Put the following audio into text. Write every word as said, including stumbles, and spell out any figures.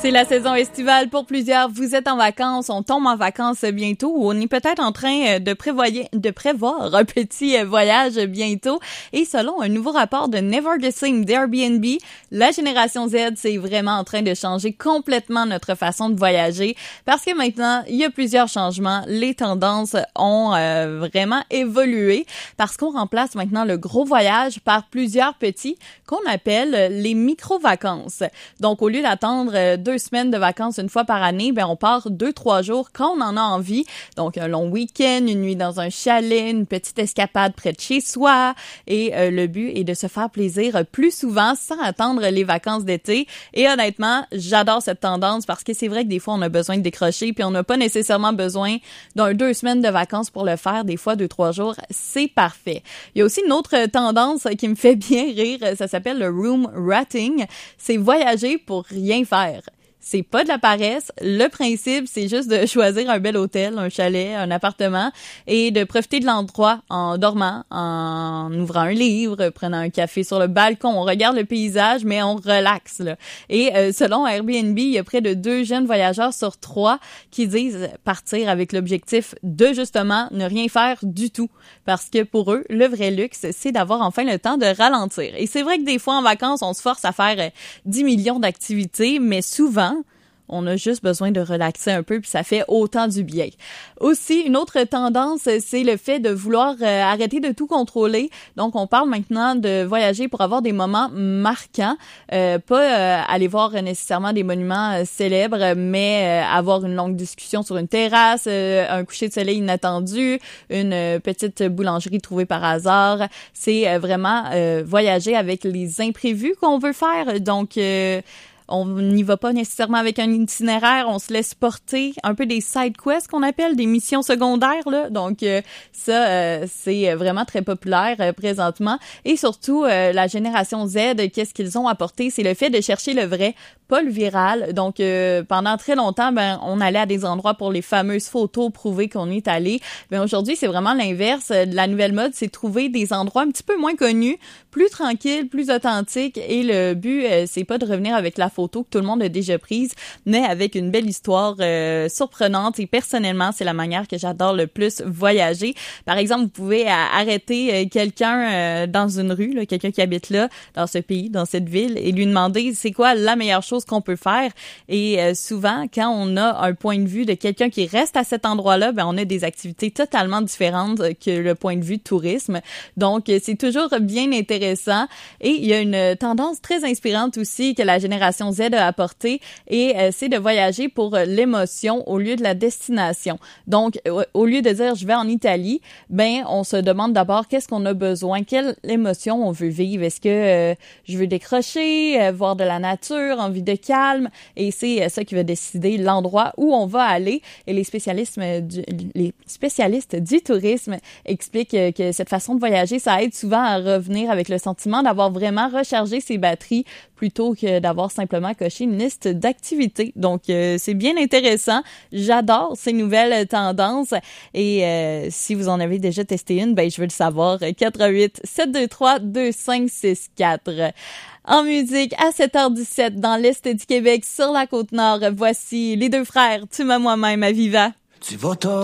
C'est la saison estivale pour plusieurs. Vous êtes en vacances, on tombe en vacances bientôt ou on est peut-être en train de prévoir, de prévoir un petit voyage bientôt. Et selon un nouveau rapport de Never the Same d'Airbnb, la génération Z, c'est vraiment en train de changer complètement notre façon de voyager parce que maintenant, il y a plusieurs changements. Les tendances ont euh, vraiment évolué parce qu'on remplace maintenant le gros voyage par plusieurs petits qu'on appelle les micro-vacances. Donc, au lieu d'attendre deux semaines de vacances une fois par année, ben on part deux, trois jours quand on en a envie. Donc, un long week-end, une nuit dans un chalet, une petite escapade près de chez soi. Et euh, le but est de se faire plaisir plus souvent sans attendre les vacances d'été. Et honnêtement, j'adore cette tendance parce que c'est vrai que des fois, on a besoin de décrocher puis on n'a pas nécessairement besoin d'un deux semaines de vacances pour le faire. Des fois, deux, trois jours, c'est parfait. Il y a aussi une autre tendance qui me fait bien rire. Ça s'appelle le room ratting. C'est voyager pour rien faire. C'est pas de la paresse. Le principe, c'est juste de choisir un bel hôtel, un chalet, un appartement et de profiter de l'endroit en dormant, en ouvrant un livre, prenant un café sur le balcon. On regarde le paysage, mais on relaxe, là. Et euh, selon Airbnb, il y a près de deux jeunes voyageurs sur trois qui disent partir avec l'objectif de justement ne rien faire du tout. Parce que pour eux, le vrai luxe, c'est d'avoir enfin le temps de ralentir. Et c'est vrai que des fois, en vacances, on se force à faire euh, dix millions d'activités, mais souvent, on a juste besoin de relaxer un peu puis ça fait autant du bien. Aussi, une autre tendance, c'est le fait de vouloir euh, arrêter de tout contrôler. Donc, on parle maintenant de voyager pour avoir des moments marquants, euh, pas euh, aller voir nécessairement des monuments euh, célèbres, mais euh, avoir une longue discussion sur une terrasse, euh, un coucher de soleil inattendu, une euh, petite boulangerie trouvée par hasard. C'est euh, vraiment euh, voyager avec les imprévus qu'on veut faire. Donc, euh, on n'y va pas nécessairement avec un itinéraire, on se laisse porter, un peu des side quests qu'on appelle, des missions secondaires, là. Donc euh, ça, euh, c'est vraiment très populaire euh, présentement. Et surtout, euh, la génération Z, qu'est-ce qu'ils ont apporté? C'est le fait de chercher le vrai, pas le viral. Donc euh, pendant très longtemps, ben on allait à des endroits pour les fameuses photos prouver qu'on y est allé. Ben aujourd'hui, c'est vraiment l'inverse. La nouvelle mode, c'est trouver des endroits un petit peu moins connus, plus tranquilles, plus authentiques. Et le but, euh, c'est pas de revenir avec la photo que tout le monde a déjà prise, mais avec une belle histoire euh, surprenante. Et personnellement, c'est la manière que j'adore le plus voyager. Par exemple, vous pouvez euh, arrêter euh, quelqu'un euh, dans une rue, là, quelqu'un qui habite là, dans ce pays, dans cette ville, et lui demander c'est quoi la meilleure chose qu'on peut faire. Et euh, souvent, quand on a un point de vue de quelqu'un qui reste à cet endroit-là, ben on a des activités totalement différentes que le point de vue de tourisme. Donc, c'est toujours bien intéressant. Et il y a une tendance très inspirante aussi que la génération Z a apporté et euh, c'est de voyager pour euh, l'émotion au lieu de la destination. Donc, euh, au lieu de dire je vais en Italie, ben on se demande d'abord qu'est-ce qu'on a besoin, quelle émotion on veut vivre. Est-ce que euh, je veux décrocher, euh, voir de la nature, envie de calme, et c'est euh, ça qui va décider l'endroit où on va aller. Et les spécialistes du, les spécialistes du tourisme expliquent euh, que cette façon de voyager, ça aide souvent à revenir avec le sentiment d'avoir vraiment rechargé ses batteries plutôt que d'avoir simplement coché une liste d'activités. Donc, euh, c'est bien intéressant. J'adore ces nouvelles tendances. Et euh, si vous en avez déjà testé une, ben je veux le savoir. quatre huit sept deux trois deux cinq six quatre. En musique, à sept heures dix-sept, dans l'Est du Québec, sur la Côte-Nord, voici les deux frères, Tu m'as moi-même à Viva. Tu vas